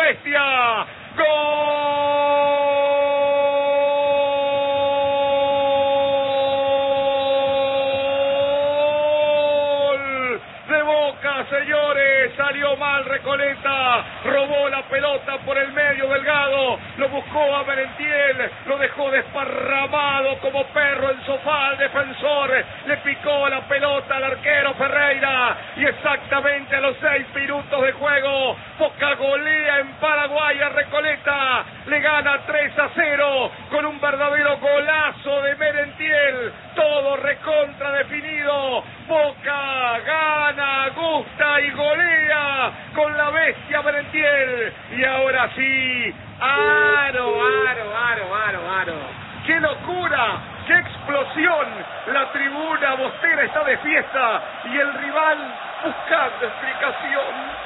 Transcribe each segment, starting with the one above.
bestia. ¡Gol! Señores, salió mal Recoleta, robó la pelota por el medio Delgado, lo buscó a Merentiel, lo dejó desparramado como perro en sofá al defensor, le picó la pelota al arquero Ferreira y exactamente a los 6 minutos de juego, Boca golea en Paraguay a Recoleta, le gana 3-0 con un verdadero golazo de Merentiel, todo recontra definido, Boca gana, gusta y golea con la bestia Merentiel. Y ahora sí, aro. ¡Qué locura! ¡Qué explosión! La tribuna bostera está de fiesta y el rival buscando explicación.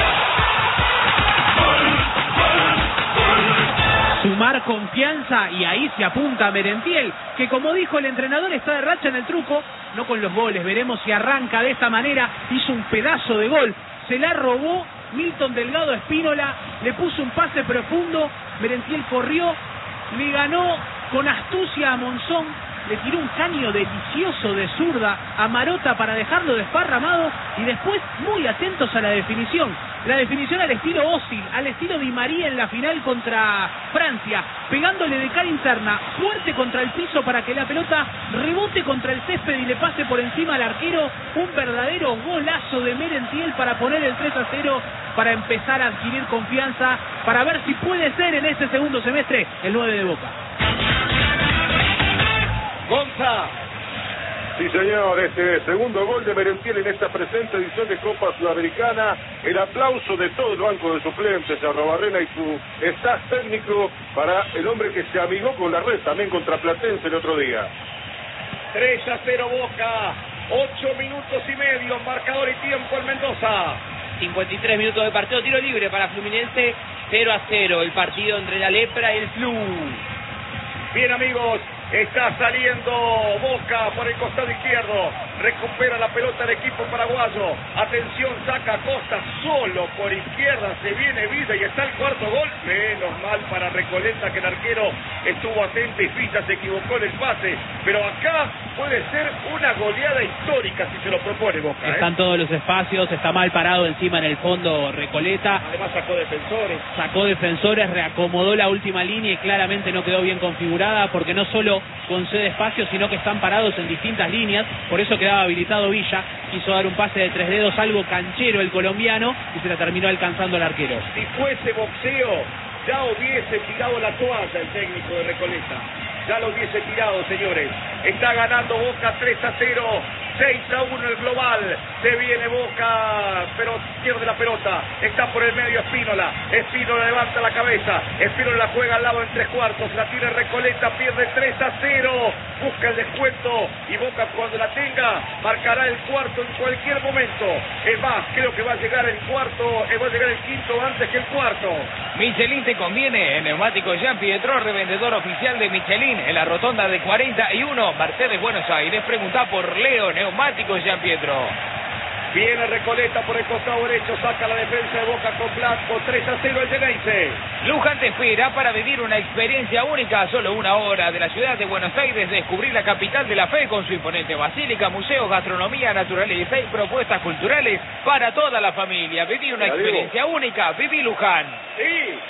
Sumar confianza y ahí se apunta Merentiel, que como dijo el entrenador está de racha en el truco, no con los goles, veremos si arranca de esta manera, hizo un pedazo de gol, se la robó Milton Delgado a Espínola, le puso un pase profundo, Merentiel corrió, le ganó con astucia a Monzón, le tiró un caño delicioso de zurda a Marota para dejarlo desparramado y después muy atentos a la definición al estilo Özil, al estilo Di María en la final contra Francia, pegándole de cara interna, fuerte contra el piso para que la pelota rebote contra el césped y le pase por encima al arquero, un verdadero golazo de Merentiel para poner el 3-0, para empezar a adquirir confianza, para ver si puede ser en este segundo semestre el 9 de Boca. Gonza. Sí, señor, este segundo gol de Merentiel en esta presente edición de Copa Sudamericana. El aplauso de todo el banco de suplentes, Arrobarrena y su staff técnico para el hombre que se amigó con la red también contra Platense el otro día. 3-0 Boca, 8 minutos y medio, marcador y tiempo en Mendoza. 53 minutos de partido, tiro libre para Fluminense, 0-0 el partido entre la Lepra y el Flu. Bien, amigos, está saliendo Boca por el costado izquierdo, recupera la pelota el equipo paraguayo, atención, saca Costa solo por izquierda, se viene Vida y está el cuarto gol, menos mal para Recoleta que el arquero estuvo atento y Villa se equivocó en el pase, pero acá puede ser una goleada histórica si se lo propone Boca. Están todos los espacios, está mal parado encima en el fondo Recoleta. Además sacó defensores, reacomodó la última línea y claramente no quedó bien configurada porque no solo concede espacio sino que están parados en distintas líneas, por eso quedaba habilitado Villa, quiso dar un pase de 3 dedos, algo canchero el colombiano y se la terminó alcanzando el arquero. Si fuese boxeo ya hubiese tirado la toalla el técnico de Recoleta, ya lo hubiese tirado, señores. Está ganando Boca 3-0, 6-1 el global, se viene Boca, pero pierde la pelota, está por el medio Espínola levanta la cabeza, Espínola la juega al lado en 3/4, la tira Recoleta, pierde 3-0, busca el descuento y Boca cuando la tenga marcará el cuarto en cualquier momento. Es más, creo que va a llegar el cuarto, va a llegar el quinto antes que el cuarto. Michelin te conviene, en Neumáticos Jean Pietro, revendedor oficial de Michelin en la rotonda de 41, Mercedes, Buenos Aires. Pregunta por Leo, Neumáticos Jean Pietro. Viene Recoleta por el costado derecho, saca la defensa de Boca con Blanco, 3-0 el Geneise. Luján te espera para vivir una experiencia única a solo 1 hora de la ciudad de Buenos Aires, descubrir la capital de la fe con su imponente basílica, museos, gastronomía, naturaleza y propuestas culturales para toda la familia. Vivir una experiencia única, viví Luján. Sí.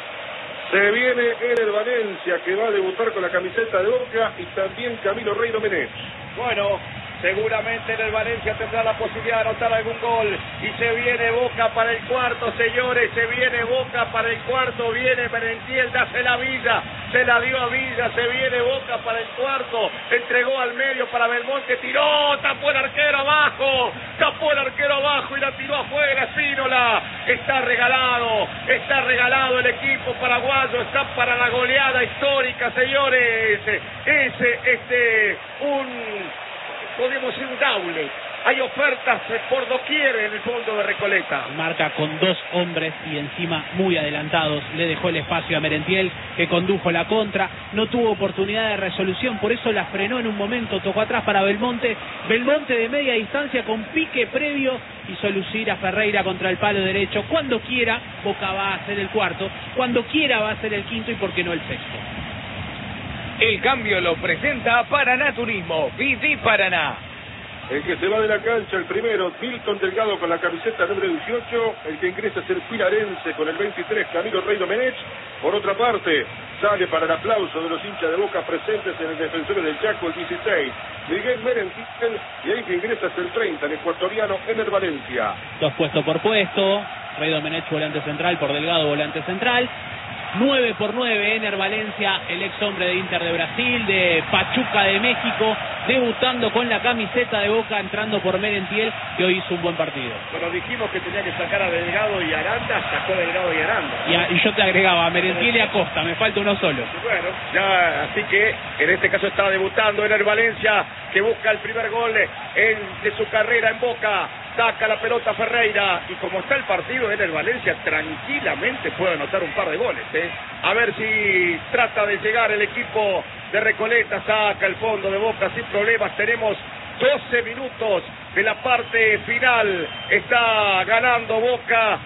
Se viene Ener Valencia, que va a debutar con la camiseta de Boca, y también Camilo Reino Menés. Bueno, seguramente en el Valencia tendrá la posibilidad de anotar algún gol. Y se viene Boca para el cuarto, señores. Se viene Boca para el cuarto. Viene Merentiel, dásela a Villa. Se la dio a Villa. Se viene Boca para el cuarto. Entregó al medio para Belmonte. Tiró. Tapó el arquero abajo. Tapó el arquero abajo y la tiró afuera. Espínola. Está regalado. Está regalado el equipo paraguayo. Está para la goleada histórica, señores. Podríamos decir un doublet. Hay ofertas por doquier en el fondo de Recoleta. Marca con 2 hombres y encima muy adelantados. Le dejó el espacio a Merentiel, que condujo la contra. No tuvo oportunidad de resolución, por eso la frenó en un momento. Tocó atrás para Belmonte. Belmonte de media distancia con pique previo. Hizo lucir a Ferreira contra el palo derecho. Cuando quiera, Boca va a hacer el cuarto. Cuando quiera va a hacer el quinto y por qué no el sexto. El cambio lo presenta Paraná Turismo. Viti Paraná. El que se va de la cancha, el primero, Milton Delgado con la camiseta número 18. El que ingresa es el pilarense con el 23, Camilo Rey Domenech. Por otra parte, sale para el aplauso de los hinchas de Boca presentes en el Defensores del Chaco, el 16, Miguel Merentiel. Y ahí que ingresa es el 30, el ecuatoriano Ener Valencia. 2 puesto por puesto. Rey Domenech, volante central, por Delgado, volante central. 9 por 9, Ener Valencia, el ex hombre de Inter de Brasil, de Pachuca de México, debutando con la camiseta de Boca, entrando por Merentiel, que hoy hizo un buen partido. Bueno, dijimos que tenía que sacar a Delgado y Aranda, sacó a Delgado y Aranda. Y yo te agregaba a Merentiel y a Costa, me falta uno solo. Bueno, ya, así que en este caso está debutando Ener Valencia, que busca el primer gol de su carrera en Boca. Saca la pelota Ferreira y como está el partido, Ener Valencia tranquilamente puede anotar un par de goles. A ver si trata de llegar el equipo de Recoleta, saca el fondo de Boca sin problemas. Tenemos 12 minutos de la parte final. Está ganando Boca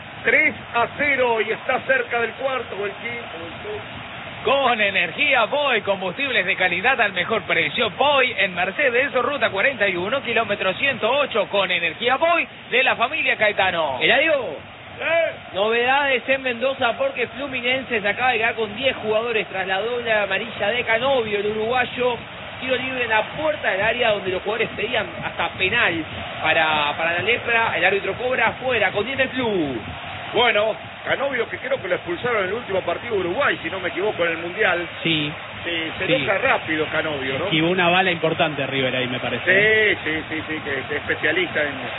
3-0 y está cerca del cuarto o el quinto. Con energía Boy, combustibles de calidad al mejor precio. Boy en Mercedes, ruta 41, kilómetro 108, con energía Boy de la familia Caetano. Eladio, novedades en Mendoza porque Fluminense se acaba de quedar con 10 jugadores tras la doble amarilla de Canovio, el uruguayo. Tiro libre en la puerta del área donde los jugadores pedían hasta penal para la lepra. El árbitro cobra afuera, con 10 del club. Bueno, Canovio, que creo que lo expulsaron en el último partido de Uruguay, si no me equivoco, en el Mundial. Sí. Se enoja rápido Canovio, ¿no? Y una bala importante River ahí, me parece. Sí, que es especialista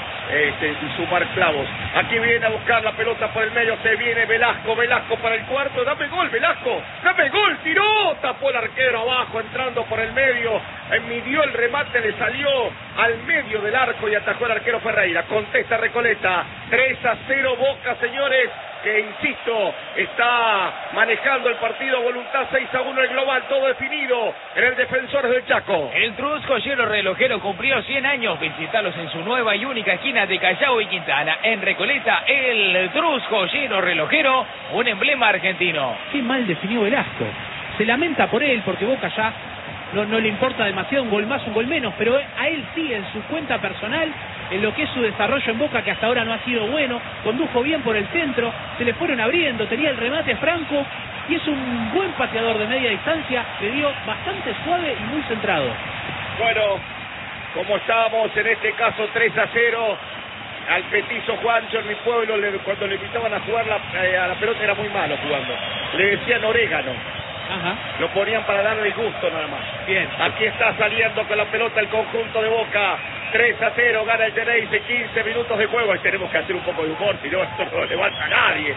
en sumar clavos. Aquí viene a buscar la pelota por el medio, se viene Velasco para el cuarto. Dame gol, Velasco, dame gol, tiró, tapó el arquero abajo, entrando por el medio, midió el remate, le salió al medio del arco y atajó el arquero Ferreira. Contesta Recoleta, 3-0 Boca, señores, que insisto, está manejando el partido, voluntad 6-1 el global, todo definido en el Defensores del Chaco. El Trusco Hielo Relojero cumplió 100 años. Visítalos en su nueva y única esquina de Callao y Quintana. En Recoleta, el Trusco Hielo Relojero, un emblema argentino. Qué mal definió Velasco. Se lamenta por él porque Boca ya no le importa demasiado, un gol más, un gol menos, pero a él sí, en su cuenta personal, en lo que es su desarrollo en Boca, que hasta ahora no ha sido bueno, condujo bien por el centro, se le fueron abriendo, tenía el remate franco y es un buen pateador de media distancia, le dio bastante suave y muy centrado. Bueno, como estábamos en este caso 3-0, al petizo Juancho en mi pueblo, cuando le invitaban a jugar a la pelota era muy malo jugando, le decían orégano. Ajá. Lo ponían para darle gusto nada más. Bien. Aquí está saliendo con la pelota el conjunto de Boca. 3-0, gana el Geneise, 15 minutos de juego. Ahí tenemos que hacer un poco de humor, si no esto no levanta a nadie.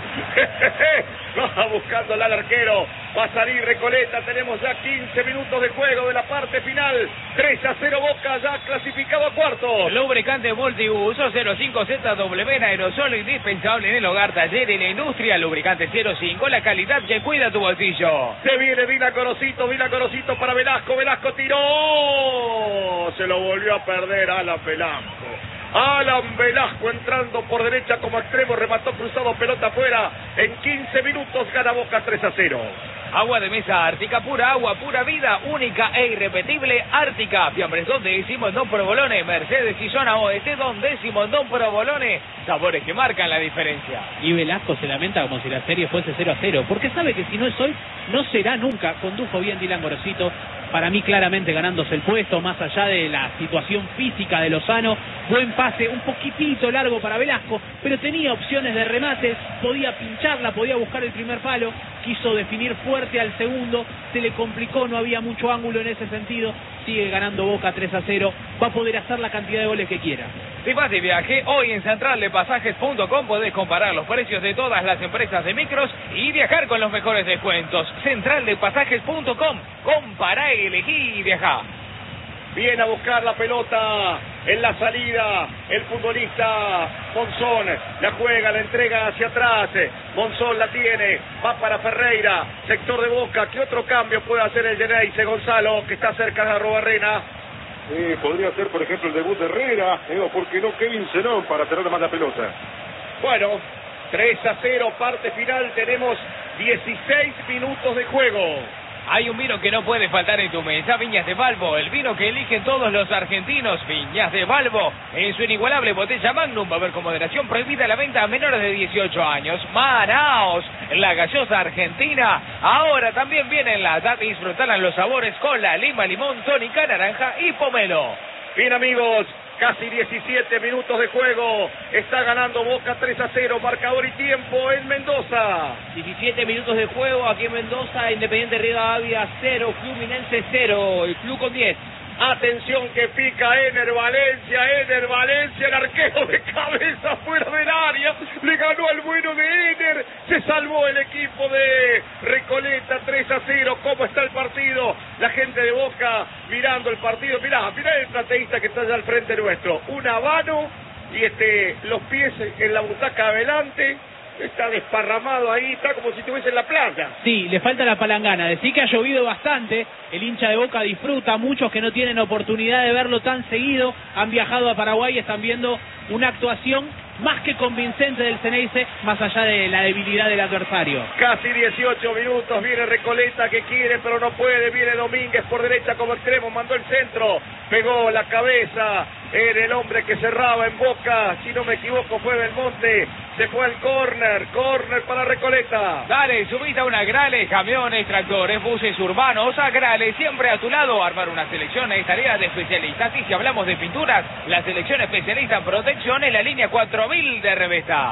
Va buscándola al arquero. Va a salir Recoleta. Tenemos ya 15 minutos de juego de la parte final. 3-0 Boca, ya clasificado a cuarto. Lubricante multiuso 05ZW en aerosol, indispensable en el hogar, taller y la industria. Lubricante 05, la calidad que cuida tu bolsillo. Se viene Vila Corosito para Velasco. Velasco tiró. Se lo volvió a perder Alan Velasco. Alan Velasco entrando por derecha como extremo, remató cruzado, pelota afuera. En 15 minutos gana Boca 3-0. Agua de mesa Ártica, pura agua, pura vida, única e irrepetible. Ártica, Fiambres 2 Don Provolone, Mercedes y zona oeste 2 Don Provolone. Sabores que marcan la diferencia. Y Velasco se lamenta como si la serie fuese 0-0, porque sabe que si no es hoy, no será nunca. Condujo bien Dylan Gorosito, para mí claramente ganándose el puesto, más allá de la situación física de Lozano. Buen pase, un poquitito largo para Velasco, pero tenía opciones de remate, podía pincharla, podía buscar el primer palo, quiso definir fuerte al segundo, se le complicó, no había mucho ángulo en ese sentido. Sigue ganando Boca 3-0, va a poder hacer la cantidad de goles que quiera. Si vas de viaje, hoy en centraldepasajes.com podés comparar los precios de todas las empresas de micros y viajar con los mejores descuentos. Centraldepasajes.com, compará, elegí y viajá. Viene a buscar la pelota En la salida, el futbolista Monzón la juega, la entrega hacia atrás. Monzón la tiene, va para Ferreira, sector de Boca. ¿Qué otro cambio puede hacer el Geneise? Gonzalo, que está cerca de Arrobarrena. Podría ser, por ejemplo, el debut de Herrera, o porque no Kevin Zenón para tener más la pelota. Bueno, 3-0, parte final, tenemos 16 minutos de juego. Hay un vino que no puede faltar en tu mesa, Viñas de Balbo, el vino que eligen todos los argentinos, Viñas de Balbo, en su inigualable botella Magnum, va a haber con moderación prohibida la venta a menores de 18 años. Manaos, la gaseosa argentina, ahora también viene en lata, disfrutarán los sabores cola, lima, limón, tónica, naranja y pomelo. Bien, amigos, casi 17 minutos de juego, está ganando Boca 3-0, marcador y tiempo en Mendoza. 17 minutos de juego aquí en Mendoza, Independiente Rivadavia 0, Fluminense 0, el club con 10. Atención que pica Ener Valencia, el arquero de cabeza fuera del área, le ganó al bueno de Ener, se salvó el equipo de Recoleta 3-0, ¿cómo está el partido? La gente de Boca mirando el partido, mirá el plateísta que está allá al frente nuestro, un habano y los pies en la butaca adelante. Está desparramado ahí, está como si estuviese en la playa. Sí, le falta la palangana. Decir que ha llovido bastante, el hincha de Boca disfruta, muchos que no tienen oportunidad de verlo tan seguido, han viajado a Paraguay y están viendo una actuación más que convincente del Ceneice, más allá de la debilidad del adversario. Casi 18 minutos, viene Recoleta que quiere pero no puede, viene Domínguez por derecha como extremo, mandó el centro, pegó la cabeza en el hombre que cerraba en Boca, si no me equivoco fue Belmonte, se fue al córner para Recoleta. Dale, subite a una Grale, camiones, tractores, buses urbanos, a Grale, siempre a tu lado. Armar una selección es tarea de especialistas. Y si hablamos de pinturas, la selección especialista en protección es la línea 4000 de Revesta.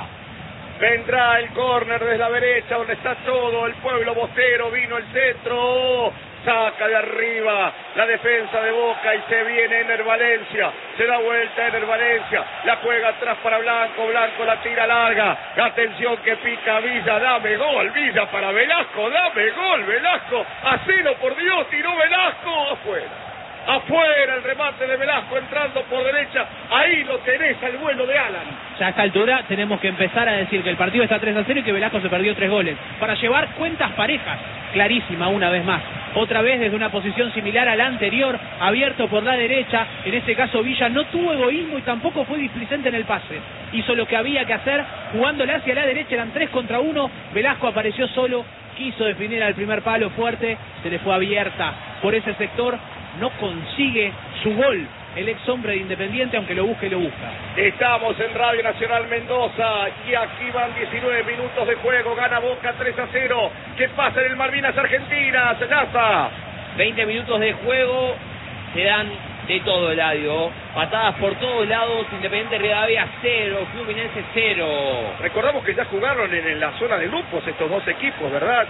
Vendrá el córner desde la derecha, donde está todo el pueblo bostero, vino el centro, saca de arriba la defensa de Boca y se viene Ener Valencia, se da vuelta Ener Valencia, la juega atrás para Blanco, Blanco la tira larga, atención que pica Villa, dame gol Villa para Velasco, dame gol Velasco, hacelo por Dios, tiró Velasco, afuera el remate de Velasco entrando por derecha, ahí lo tenés al vuelo de Alan. Ya a esta altura tenemos que empezar a decir que el partido está 3-0 y que Velasco se perdió 3 goles, para llevar cuentas parejas, clarísima una vez más, otra vez desde una posición similar a la anterior, abierto por la derecha, en este caso Villa no tuvo egoísmo y tampoco fue displicente en el pase, hizo lo que había que hacer, jugándole hacia la derecha, eran 3 contra 1, Velasco apareció solo, quiso definir al primer palo fuerte, se le fue abierta por ese sector, no consigue su gol el ex hombre de Independiente, aunque lo busque y lo busca. Estamos en Radio Nacional Mendoza y aquí van 19 minutos de juego, gana Boca 3-0. ¿Qué pasa en el Malvinas Argentina? Señaza. 20 minutos de juego, se dan de todo el lado, patadas por todos lados, Independiente Rivadavia 0, Fluminense 0. Recordamos que ya jugaron en la zona de grupos estos dos equipos, ¿verdad?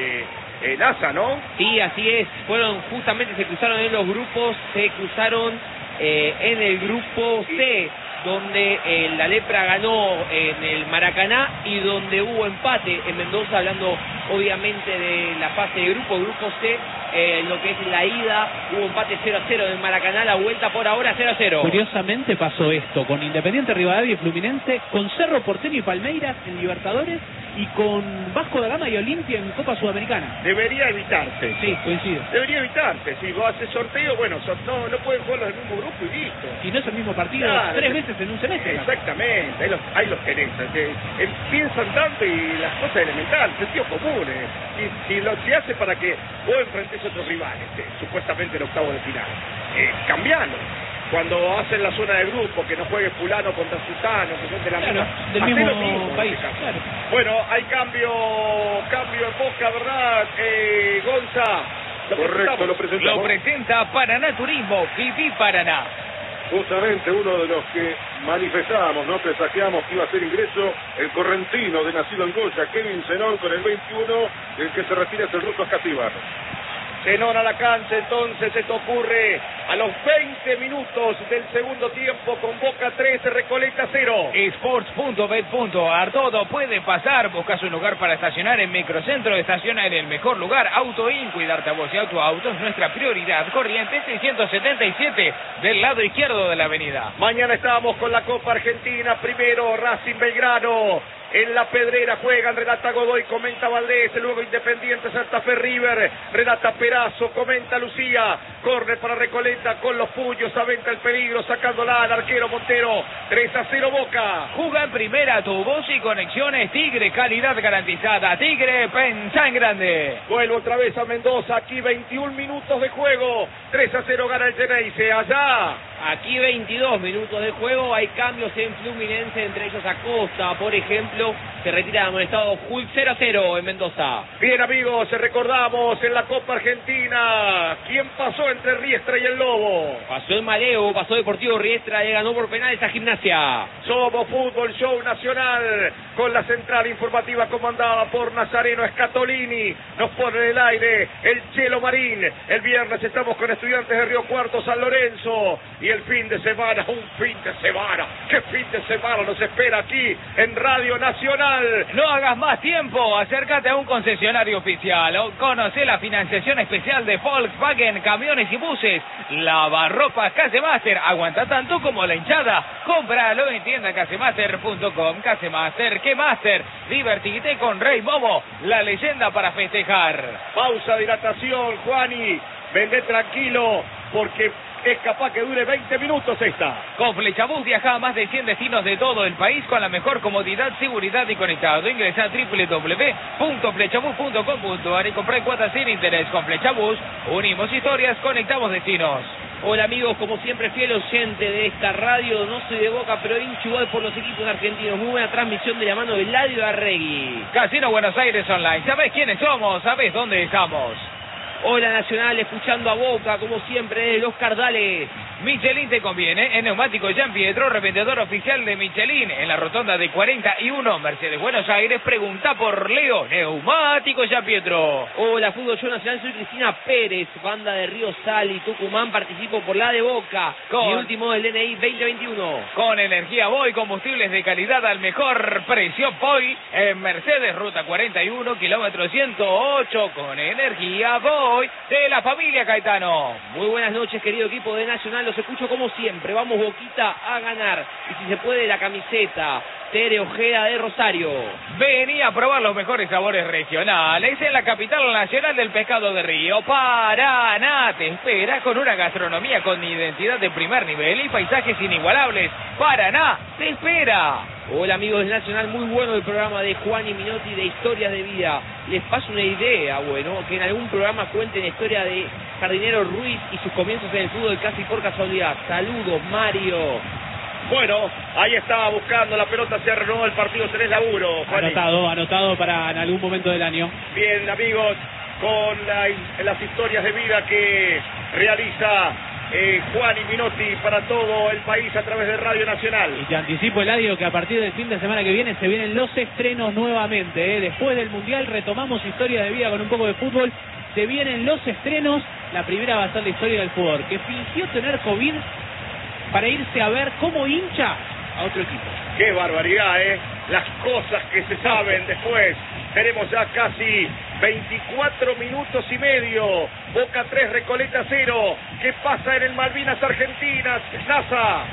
En ASA, ¿no? Sí, así es, justamente se cruzaron en los grupos, se cruzaron en el grupo C, donde la Lepra ganó en el Maracaná y donde hubo empate en Mendoza, hablando obviamente de la fase de grupo C, lo que es la ida, hubo empate 0-0 en el Maracaná, la vuelta por ahora 0-0. Curiosamente pasó esto con Independiente Rivadavia y Fluminense, con Cerro Porteño y Palmeiras en Libertadores y con Vasco da Gama y Olimpia en Copa Sudamericana. Debería evitarse. Sí, coincido. Debería evitarse. Si vos haces sorteo, bueno, no pueden jugar los del mismo grupo y listo. Y no es el mismo partido, claro, 3 veces en un semestre. Exactamente, ahí los tenés. Piensan tanto y las cosas elementales, sentido común. Si hace para que vos enfrentes a otros rivales, supuestamente en octavo de final, cambialo. Cuando hacen la zona de grupo, que no juegue fulano contra sutano, que son de la claro, misma, del mismo mismo país. Claro. Bueno, hay cambio en Boca, ¿verdad? Gonza. Correcto, lo presentamos. Lo presenta Paraná Turismo, Viví Paraná. Justamente uno de los que manifestábamos, no presagiamos que iba a hacer ingreso, el correntino de nacido en Goya, Kevin Zenón, con el 21, el que se retira es el ruso Escatíbar. Zenón a la cancha, entonces esto ocurre a los 20 minutos del segundo tiempo con Boca 3, Recoleta 0. Sports.bet.ar, todo puede pasar. Buscas un lugar para estacionar en Microcentro, estaciona en el mejor lugar. Autoin, cuidarte a vos y a tu auto es nuestra prioridad. Corrientes 677 del lado izquierdo de la avenida. Mañana estábamos con la Copa Argentina, primero Racing Belgrano. En la Pedrera juegan, relata Godoy, comenta Valdés, luego Independiente Santa Fe River, relata Perazo, comenta Lucía, corre para Recoleta con los puños, aventa el peligro, sacándola al arquero Montero, 3-0 Boca. Juga en primera, tu voz y conexiones Tigre, calidad garantizada. Tigre, pensá en grande. Vuelvo otra vez a Mendoza, aquí 21 minutos de juego, 3-0 gana el Geneise, allá. Aquí 22 minutos de juego, hay cambios en Fluminense, entre ellos Acosta, por ejemplo, se retira de amonestado Hulk, 0-0 en Mendoza. Bien amigos, recordamos en la Copa Argentina, ¿quién pasó entre Riestra y el Lobo? Pasó el Maleo, pasó Deportivo Riestra, le ganó por penales a Gimnasia. Somos Fútbol Show Nacional, con la central informativa comandada por Nazareno Scatolini, nos pone en el aire el Chelo Marín. El viernes estamos con Estudiantes de Río Cuarto, San Lorenzo, y el fin de semana, un fin de semana, qué fin de semana nos espera aquí en Radio Nacional. No hagas más tiempo, acércate a un concesionario oficial o conoce la financiación especial de Volkswagen, camiones y buses. Lavarropas Casemaster, aguanta tanto como la hinchada. Cómpralo en tiendacasemaster.com. Casemaster, que Master, divertite con Rey Momo, la leyenda para festejar. Pausa de hidratación, Juani, vende tranquilo, porque es capaz que dure 20 minutos esta. Con Flechabús viaja a más de 100 destinos de todo el país con la mejor comodidad, seguridad y conectado. Ingresa a www.flechabús.com.ar y compré cuotas sin interés. Con Flechabús unimos historias, conectamos destinos. Hola amigos, como siempre fiel oyente de esta radio, no soy de Boca pero hincho igual por los equipos argentinos. Muy buena transmisión de la mano de Eladio Arregui. Casino Buenos Aires Online, ¿sabés quiénes somos? ¿Sabés dónde estamos? Hola Nacional, escuchando a Boca, como siempre, desde los Cardales. Michelin te conviene, en Neumáticos Gian Pietro, revendedor oficial de Michelin, en la rotonda de 41, Mercedes Buenos Aires, pregunta por Leo, Neumáticos Gian Pietro. Hola Fútbol Show Nacional, soy Cristina Pérez, banda de Río Sal y Tucumán, participo por la de Boca, mi último del DNI 2021. Con energía Boy, combustibles de calidad al mejor precio Boy, en Mercedes, ruta 41, kilómetro 108, con energía Boy, de la familia Caetano. Muy buenas noches, querido equipo de Nacional, los escucho como siempre, vamos Boquita a ganar, y si se puede la camiseta, Tere Ojeda de Rosario. Vení a probar los mejores sabores regionales en la capital nacional del pescado de río, Paraná. Te espera con una gastronomía con identidad de primer nivel y paisajes inigualables. Paraná te espera. Hola amigos del Nacional, muy bueno el programa de Juan y Minotti de Historias de Vida. Les paso una idea, bueno, que en algún programa cuenten la historia de Jardinero Ruiz y sus comienzos en el fútbol casi por casualidad. Saludos, Mario. Bueno, ahí estaba buscando la pelota, se renovó el partido, tenés laburo, Juan. Anotado para en algún momento del año. Bien, amigos, con las historias de vida que realiza Juan y Minotti para todo el país a través de Radio Nacional. Y te anticipo, Eladio, que a partir del fin de semana que viene se vienen los estrenos nuevamente. Después del Mundial retomamos Historia de Vida con un poco de fútbol. Se vienen los estrenos. La primera va a ser la historia del jugador que fingió tener COVID para irse a ver como hincha a otro equipo. ¡Qué barbaridad, las cosas que se saben después! Tenemos ya casi 24 minutos y medio. Boca 3, Recoleta 0. ¿Qué pasa en el Malvinas Argentinas, NASA?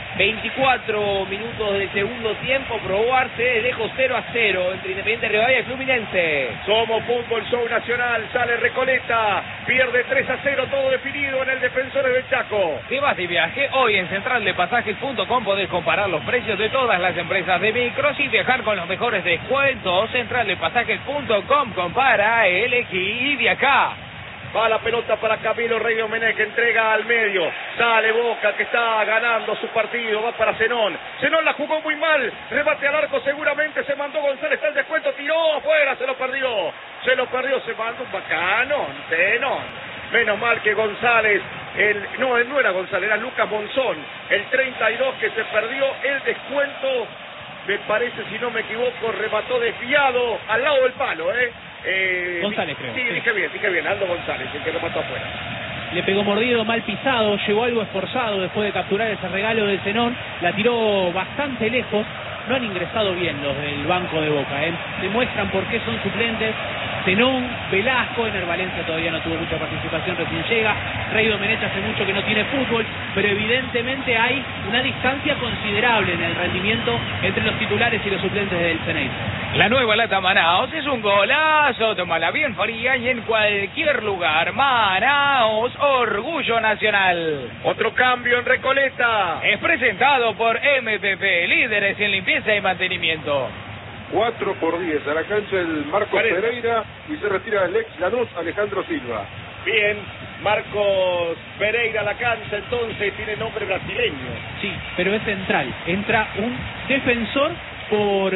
24 minutos del segundo tiempo. Probarse de lejos 0-0 entre Independiente Rivadavia y Fluminense. Somos Fútbol Show Nacional. Sale Recoleta. Pierde 3-0. Todo definido en el Defensores del Chaco. ¿Te vas de viaje? Hoy en centraldepasajes.com podés comparar los precios de todas las empresas de micros y viajar con los mejores descuentos. Centraldepasajes.com, compara, elegí y de acá. Va la pelota para Camilo Rey Domenech, que entrega al medio. Sale Boca, que está ganando su partido. Va para Zenón. Zenón la jugó muy mal. Rebate al arco seguramente. Se mandó González. Está el descuento. Tiró afuera. Se lo perdió. Se mandó un bacano. Zenón. Menos mal que González. No era González. Era Lucas Monzón. El 32 que se perdió el descuento. Me parece, si no me equivoco, remató desviado al lado del palo, González, creo. Sí, dije bien, Aldo González, el que remató afuera. le pegó mordido, mal pisado, llegó algo esforzado después de capturar ese regalo de Zenón, la tiró bastante lejos. No han ingresado bien los del banco de Boca, demuestran por qué son suplentes. Zenón, Velasco, Ener Valencia todavía no tuvo mucha participación, recién llega. Rey Domenech hace mucho que no tiene fútbol, pero evidentemente hay una distancia considerable en el rendimiento entre los titulares y los suplentes del Ceneice. La nueva lata Manaos es un golazo, tómala bien fría y en cualquier lugar. Manaos, orgullo nacional. Otro cambio en Recoleta. Es presentado por MPP, líderes en limpieza y mantenimiento. 4-10 a la cancha el Marcos Pereira y se retira el ex Lanús Alejandro Silva. Bien, Marcos Pereira a la cancha, entonces tiene nombre brasileño. Sí, pero es central. Entra un defensor por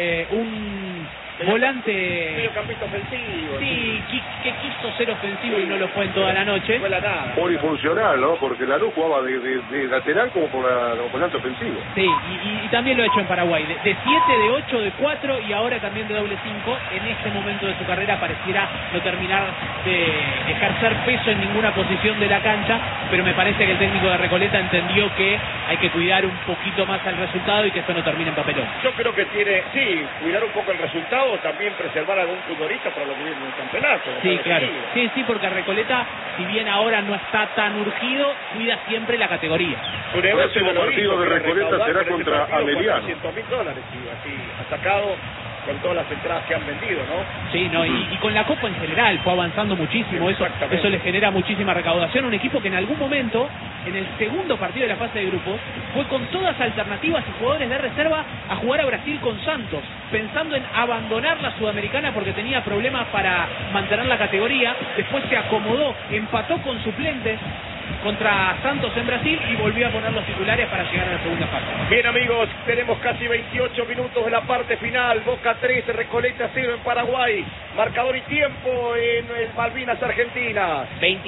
un volante. Mediocampista ofensivo. Sí, que quiso ser ofensivo y no lo fue en toda la noche. Fue la nada. Polifuncional, ¿no? Porque Lanús jugaba de lateral como volante ofensivo. Sí, y también lo ha hecho en Paraguay. De 7, de 8, de 4 y ahora también de doble 5. En este momento de su carrera pareciera no terminar de ejercer peso en ninguna posición de la cancha, pero me parece que el técnico de Recoleta entendió que hay que cuidar un poquito más al resultado y que esto no termine en papelón. Yo creo que tiene, sí, cuidar un poco el resultado, también preservar a algún futbolista para lo que viene en el campeonato. Sí, claro. Sí, porque Recoleta, si bien ahora no está tan urgido, cuida siempre la categoría. El próximo partido de Recoleta será contra Ameliano. $400.000, y así ha sacado con todas las entradas que han vendido, ¿no? Sí, no, y con la Copa en general fue avanzando muchísimo, eso le genera muchísima recaudación. Un equipo que en algún momento, en el segundo partido de la fase de grupos, fue con todas alternativas y jugadores de reserva a jugar a Brasil con Santos, pensando en abandonar la Sudamericana porque tenía problemas para mantener la categoría. Después se acomodó, empató con suplentes contra Santos en Brasil y volvió a poner los titulares para llegar a la segunda fase. Bien, amigos, tenemos casi 28 minutos de la parte final. Boca 3, Recoleta 0 en Paraguay. Marcador y tiempo en el Malvinas Argentina.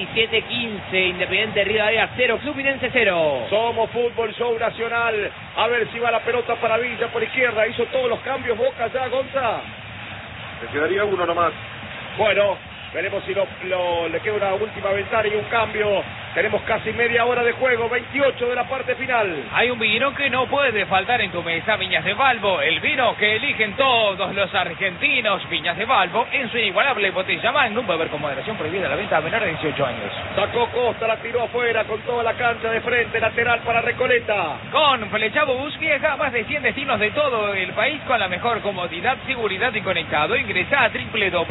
27-15, Independiente Rivadavia 0, Fluminense 0. Somos Fútbol Show Nacional. A ver si va la pelota para Villa por izquierda. Hizo todos los cambios Boca ya, Gonza. Le quedaría uno nomás. Bueno, veremos si le queda una última ventana y un cambio. Tenemos casi media hora de juego, 28 de la parte final. Hay un vino que no puede faltar en tu mesa, Viñas de Valvo, el vino que eligen todos los argentinos. Viñas de Valvo, en su inigualable botella Magnum, beber con moderación, prohibida la venta a menores de 18 años. Sacó Costa, la tiró afuera con toda la cancha de frente, lateral para Recoleta. Con Flexabus viaja a más de 100 destinos de todo el país con la mejor comodidad, seguridad y conectado. Ingresa a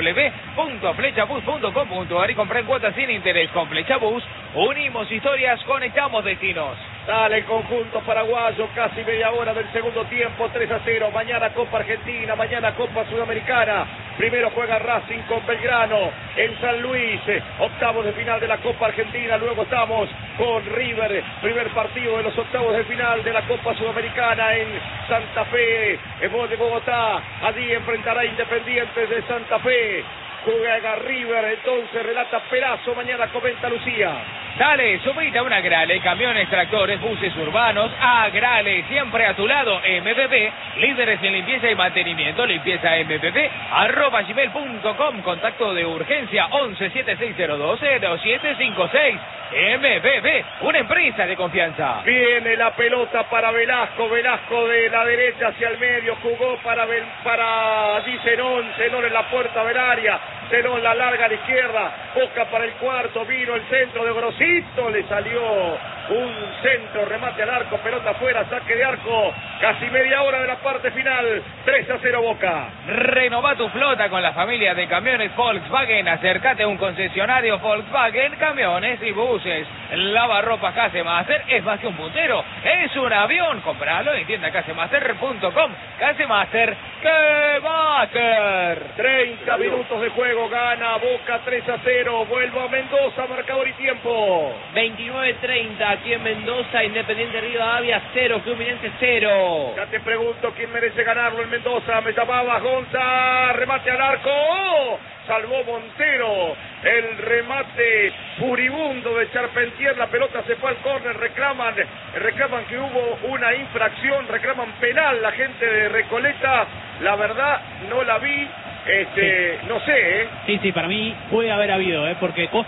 www.flexabus.com.ar y compra en cuotas sin interés. Con Flexabus unimos historias, conectamos destinos. Sale el conjunto paraguayo, casi media hora del segundo tiempo, 3-0. Mañana Copa Argentina, mañana Copa Sudamericana. Primero juega Racing con Belgrano en San Luis, octavos de final de la Copa Argentina. Luego estamos con River, primer partido de los octavos de final de la Copa Sudamericana en Santa Fe, en Bogotá. Allí enfrentará Independientes de Santa Fe. Juega River, entonces relata Perazo, mañana comenta Lucía. Dale, subite a una Grale, camiones, tractores, buses urbanos, a Grale, siempre a tu lado. MPP, líderes en limpieza y mantenimiento, limpieza MPP, @gmail.com, contacto de urgencia 1176020756. MPP, una empresa de confianza. Viene la pelota para Velasco, Velasco de la derecha hacia el medio, jugó para allí Zenón en la puerta del área, Zenón la larga a la izquierda, Boca para el cuarto, vino el centro de Grosito, le salió un centro, remate al arco, pelota afuera, saque de arco, casi media hora de la parte final, 3-0 Boca. Renova tu flota con la familia de camiones Volkswagen, acércate a un concesionario Volkswagen, camiones y buses. Lavarropas Casemaster es más que un puntero, es un avión, compralo en tienda casemaster.com. Casemaster, ¡que Master! 30 minutos de juego, gana Boca 3-0, vuelvo a Mendoza, marcador y tiempo. 29-30, aquí en Mendoza, Independiente Rivadavia 0, Fluminense 0. Ya te pregunto quién merece ganarlo en Mendoza, me llamaba Gonza, remate al arco, ¡oh! Salvó Montero, el remate furibundo de Charpentier, la pelota se fue al córner, reclaman que hubo una infracción, reclaman penal la gente de Recoleta, la verdad no la vi, no sé, Sí, para mí puede haber habido, porque Costa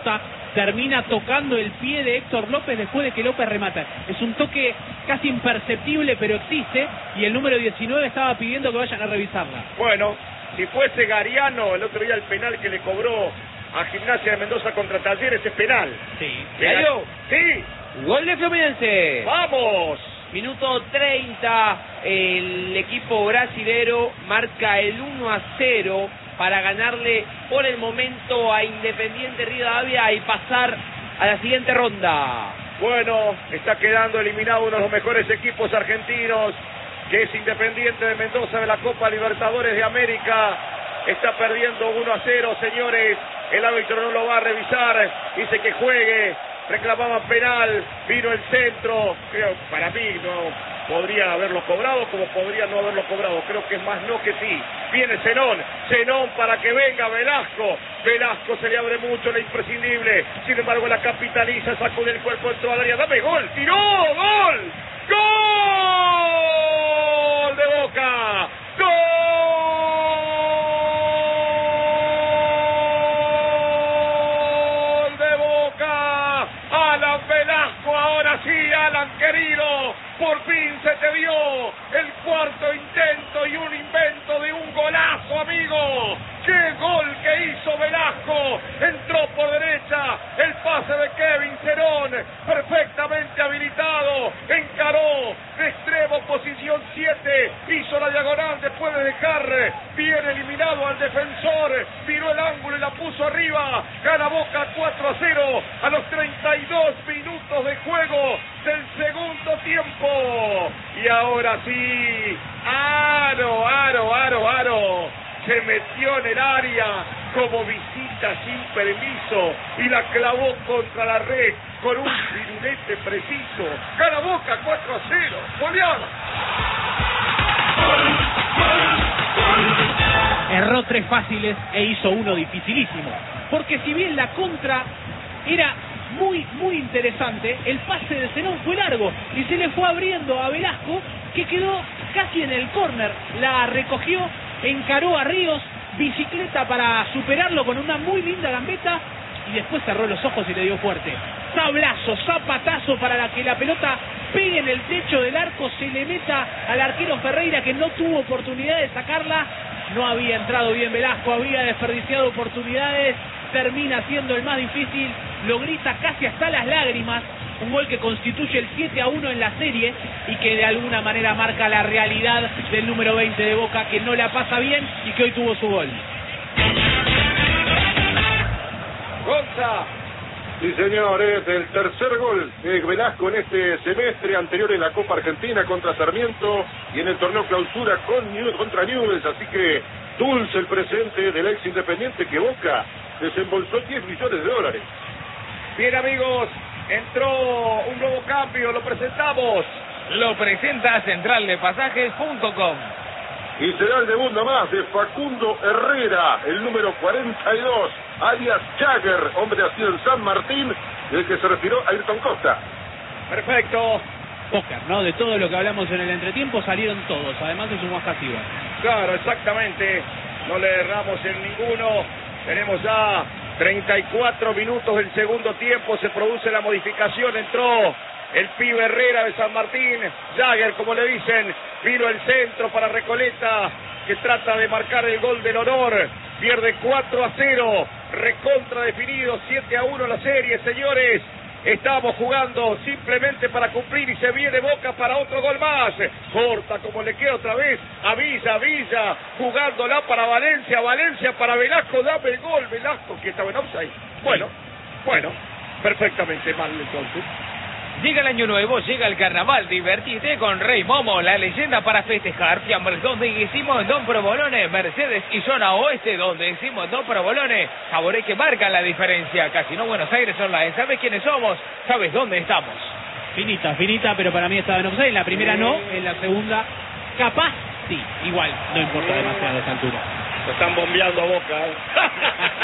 termina tocando el pie de Héctor López después de que López remata. Es un toque casi imperceptible, pero existe, y el número 19 estaba pidiendo que vayan a revisarla. Bueno, si fuese Gariano el otro día el penal que le cobró a Gimnasia de Mendoza contra Talleres es penal. Sí. ¿Salió? Sí. Gol de Fluminense. ¡Vamos! Minuto 30, el equipo brasilero marca el 1-0 para ganarle por el momento a Independiente Rivadavia y pasar a la siguiente ronda. Bueno, está quedando eliminado uno de los mejores equipos argentinos, que es Independiente de Mendoza de la Copa Libertadores de América. Está perdiendo 1-0, señores. El árbitro no lo va a revisar, dice que juegue. Reclamaban penal, vino el centro, creo, para mí no podría haberlo cobrado como podría no haberlo cobrado, creo que es más no que sí. Viene Zenón para que venga Velasco se le abre mucho la imprescindible, sin embargo la capitaliza, sacó del cuerpo, entró al área, dame gol, tiró, gol de Boca, gol de Boca. Alan Velasco, ahora sí, Alan querido, por fin se te vio el cuarto intento y un invento de un golazo, amigo. ¡Qué gol que hizo Velasco! Entró por derecha, el pase de Kevin Zenón, perfectamente habilitado, encaró de extremo, posición 7, hizo la diagonal después de dejar bien eliminado al defensor, tiró el ángulo y la puso arriba, gana Boca 4-0 a los 32 minutos de juego del segundo tiempo. Y ahora sí, Aro, se metió en el área como visita sin permiso y la clavó contra la red con un pirulete preciso. Gana Boca 4-0, goleada. Erró 3 fáciles e hizo uno dificilísimo, porque si bien la contra era muy interesante, el pase de Zenón fue largo y se le fue abriendo a Velasco, que quedó casi en el córner, la recogió, encaró a Ríos, bicicleta para superarlo con una muy linda gambeta y después cerró los ojos y le dio fuerte. Sablazo, zapatazo para que la pelota pegue en el techo del arco, se le meta al arquero Ferreira, que no tuvo oportunidad de sacarla. No había entrado bien Velasco, había desperdiciado oportunidades, termina siendo el más difícil, lo grita casi hasta las lágrimas, un gol que constituye el 7-1 en la serie y que de alguna manera marca la realidad del número 20 de Boca, que no la pasa bien y que hoy tuvo su gol. Gonza. Sí, señor, es el tercer gol de Velasco en este semestre, anterior en la Copa Argentina contra Sarmiento y en el torneo clausura contra Newell's, así que dulce el presente del ex Independiente, que Boca desembolsó $10 millones. Bien, amigos, entró un nuevo cambio, lo presentamos. Lo presenta centraldepasajes.com. Y será el debut nomás de Facundo Herrera, el número 42, alias Jagger, hombre nacido en San Martín, del que se refirió a Ayrton Costa. Perfecto. Póker, ¿no? De todo lo que hablamos en el entretiempo salieron todos, además de su más pasiva. Claro, exactamente. No le erramos en ninguno. Tenemos ya 34 minutos del segundo tiempo. Se produce la modificación. Entró el pibe Herrera de San Martín. Jagger, como le dicen. Vino el centro para Recoleta, que trata de marcar el gol del honor. Pierde 4-0. Recontra definido. 7-1 la serie, señores. Estamos jugando simplemente para cumplir y se viene Boca para otro gol más. Corta como le queda otra vez a Villa, jugándola para Valencia para Velasco, dame el gol, Velasco, que estaba en offside. Bueno, perfectamente mal entonces. Llega el año nuevo, llega el carnaval, divertite con Rey Momo, la leyenda para festejar. Fiambres donde hicimos Don Provolone, Mercedes y zona oeste donde hicimos Don Provolone. Sabores que marcan la diferencia. Casino Buenos Aires Online. ¿Sabes quiénes somos? ¿Sabes dónde estamos? Finita, pero para mí estaba en offside. En la primera no, en la segunda capaz sí. Igual, no importa demasiado a esa altura. Lo están bombeando a Boca,